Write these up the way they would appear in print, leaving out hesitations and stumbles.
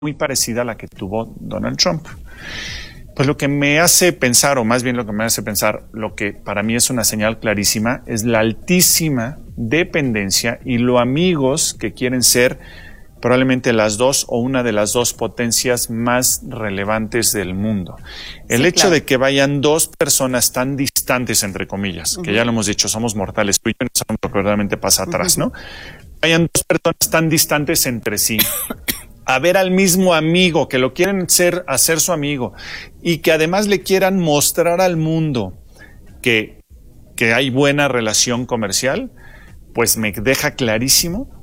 muy parecida a la que tuvo Donald Trump. Pues lo que me hace pensar, o más bien lo que me hace pensar, lo que para mí es una señal clarísima, es la altísima dependencia y lo amigos que quieren ser probablemente las dos o una de las dos potencias más relevantes del mundo. El hecho de que vayan dos personas tan distantes, entre comillas, que ya lo hemos dicho, somos mortales, tú y yo no sabemos lo que verdaderamente pasa atrás, ¿no? Vayan dos personas tan distantes entre sí, a ver al mismo amigo, que lo quieren hacer su amigo, y que además le quieran mostrar al mundo que hay buena relación comercial, pues me deja clarísimo,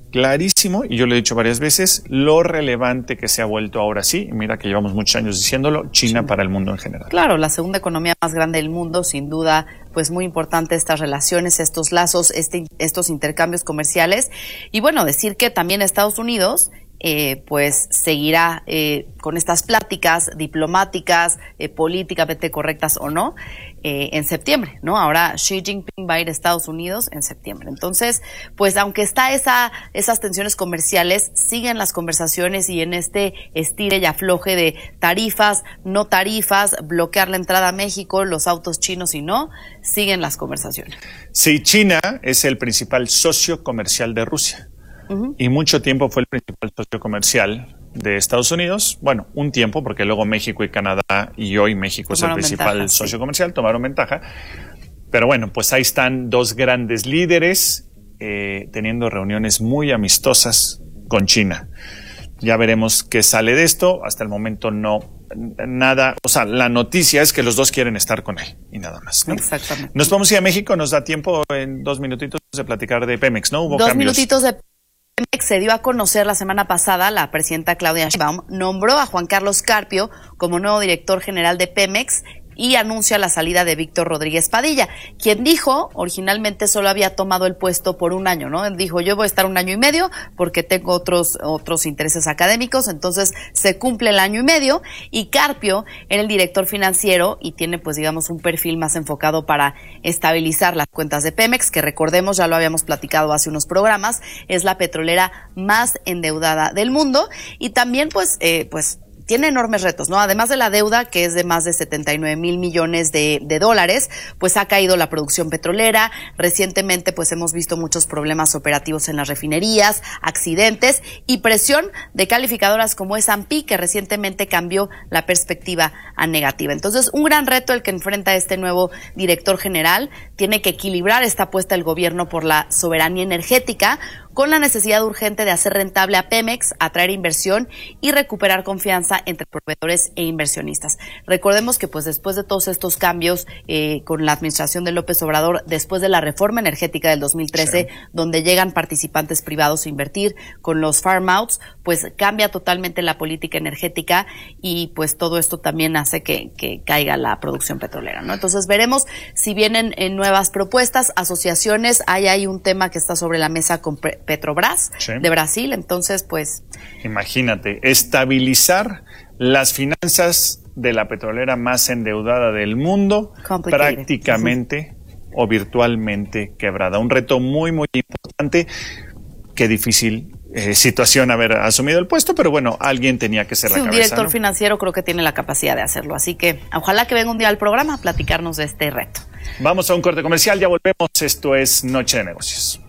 y yo lo he dicho varias veces, lo relevante que se ha vuelto ahora sí, y mira que llevamos muchos años diciéndolo, China para el mundo en general. Claro, la segunda economía más grande del mundo, sin duda, pues muy importante estas relaciones, estos lazos, estos intercambios comerciales. Y bueno, decir que también Estados Unidos pues seguirá con estas pláticas diplomáticas, políticamente correctas o no, en septiembre, ¿no? Ahora Xi Jinping va a ir a Estados Unidos en septiembre. Entonces, pues aunque está esas tensiones comerciales, siguen las conversaciones y en este estire y afloje de tarifas, no tarifas, bloquear la entrada a México, los autos chinos y no, siguen las conversaciones. Sí, China es el principal socio comercial de Rusia. Y mucho tiempo fue el principal socio comercial de Estados Unidos. Bueno, un tiempo, porque luego México y Canadá, y hoy México es el principal socio comercial, tomaron ventaja. Pero bueno, pues ahí están dos grandes líderes teniendo reuniones muy amistosas con China. Ya veremos qué sale de esto. Hasta el momento no nada, o sea, la noticia es que los dos quieren estar con él y nada más, ¿no? Exactamente. Nos vamos a ir a México, nos da tiempo en 2 minutitos de platicar de Pemex, ¿no? Hubo 2 cambios. minutitos de Pemex. Se dio a conocer la semana pasada, la presidenta Claudia Sheinbaum nombró a Juan Carlos Carpio como nuevo director general de Pemex y anuncia la salida de Víctor Rodríguez Padilla, quien dijo originalmente solo había tomado el puesto por 1 año, ¿no? Dijo, yo voy a estar 1 año y medio porque tengo otros intereses académicos, entonces se cumple el 1 año y medio, y Carpio era el director financiero y tiene, pues digamos, un perfil más enfocado para estabilizar las cuentas de Pemex, que recordemos, ya lo habíamos platicado hace unos programas, es la petrolera más endeudada del mundo, y también pues tiene enormes retos, ¿no? Además de la deuda, que es de más de 79,000 millones de dólares, pues ha caído la producción petrolera. Recientemente, pues hemos visto muchos problemas operativos en las refinerías, accidentes y presión de calificadoras como S&P, que recientemente cambió la perspectiva a negativa. Entonces, un gran reto el que enfrenta este nuevo director general. Tiene que equilibrar esta apuesta del gobierno por la soberanía energética con la necesidad urgente de hacer rentable a Pemex, atraer inversión y recuperar confianza entre proveedores e inversionistas. Recordemos que pues después de todos estos cambios con la administración de López Obrador, después de la reforma energética del 2013, donde llegan participantes privados a invertir con los farm outs, pues cambia totalmente la política energética y pues todo esto también hace que caiga la producción petrolera, ¿no? Entonces veremos si vienen nuevas propuestas, asociaciones. Hay un tema que está sobre la mesa con Petrobras de Brasil, entonces pues imagínate, estabilizar las finanzas de la petrolera más endeudada del mundo, prácticamente o virtualmente quebrada. Un reto muy, muy importante. Qué difícil situación haber asumido el puesto, pero bueno, alguien tenía que ser la cabeza, un director ¿no? financiero creo que tiene la capacidad de hacerlo, así que ojalá que venga un día al programa a platicarnos de este reto. Vamos a un corte comercial, ya volvemos. Esto es Noche de Negocios.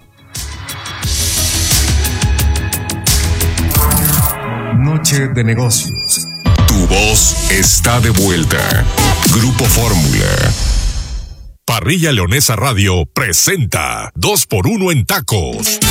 Noche de Negocios. Tu voz está de vuelta. Grupo Fórmula. Parrilla Leonesa Radio presenta 2x1 en tacos.